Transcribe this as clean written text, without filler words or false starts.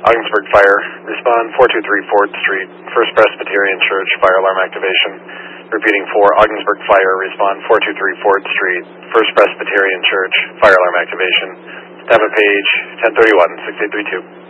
Ogdensburg Fire, respond 423 4th Street, First Presbyterian Church, fire alarm activation. Repeating for Ogdensburg Fire, respond 423 4th Street, First Presbyterian Church, fire alarm activation. Staff at page 1031, 6832.